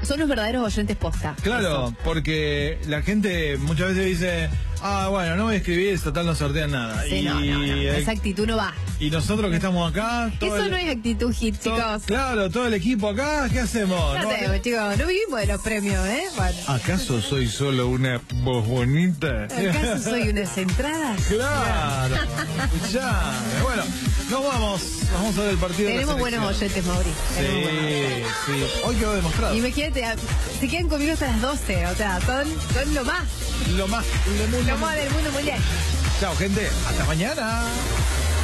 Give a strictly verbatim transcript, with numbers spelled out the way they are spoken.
Son los verdaderos oyentes posta. Claro, eso. porque la gente muchas veces dice, ah, bueno, no voy a escribir, total no sortean nada. Sí, y, no, no, no, eh, esa actitud no va. y nosotros que estamos acá... todo Eso el- no es actitud hit, todo- chicos. Claro, todo el equipo acá, ¿qué hacemos? No ¿No? hacemos, chicos, no vivimos de los premios, ¿eh? Bueno. ¿Acaso soy solo una voz bonita? ¿Acaso soy unas entradas? Claro, ya. Bueno, nos vamos. Vamos a ver el partido. de la Tenemos buenos selección. oyentes, Mauri. Tenemos buenos. Sí, sí. Hoy quedó demostrado. Imagínate, a- se quedan conmigo hasta las doce, o sea, son, son lo más, Lo más. Lo, lo más del mundo mundial. Chao, gente. Hasta mañana.